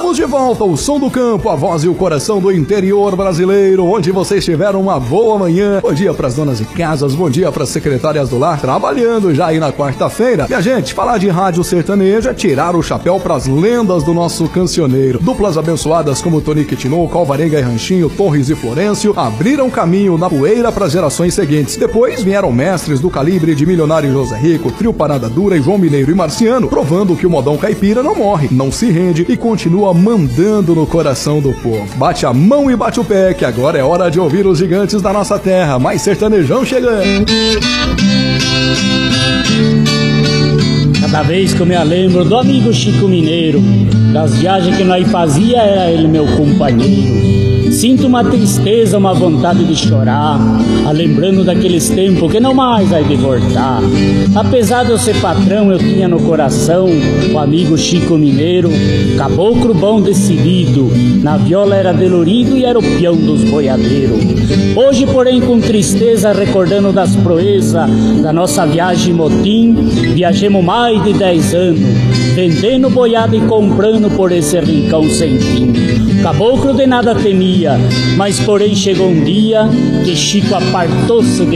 Estamos de volta, o som do campo, a voz e o coração do interior brasileiro, onde vocês tiveram uma boa manhã. Bom dia pras donas de casas, bom dia pras secretárias do lar, trabalhando já aí na quarta-feira. Minha gente, falar de rádio sertaneja é tirar o chapéu pras lendas do nosso cancioneiro. Duplas abençoadas como Tonique e Tinoco, Alvarenga e Ranchinho, Torres e Florencio, abriram caminho na poeira pras gerações seguintes. Depois vieram mestres do calibre de Milionário José Rico, Trio Parada Dura e João Mineiro e Marciano, provando que o modão caipira não morre, não se rende e continua mandando no coração do povo. Bate a mão e bate o pé, que agora é hora de ouvir os gigantes da nossa terra. Mais sertanejão chegando. Cada vez que eu me lembro do amigo Chico Mineiro, das viagens que nós fazia, era ele meu companheiro. Sinto uma tristeza, uma vontade de chorar, lembrando daqueles tempos que não mais vai de voltar. Apesar de eu ser patrão, eu tinha no coração o amigo Chico Mineiro, caboclo bom decidido, na viola era delorido e era o peão dos boiadeiros. Hoje, porém, com tristeza, recordando das proezas da nossa viagem motim, viajemos mais de 10 anos, vendendo boiada e comprando por esse rincão sem fim. Caboclo de nada temia, mas porém chegou um dia que Chico apartou-se de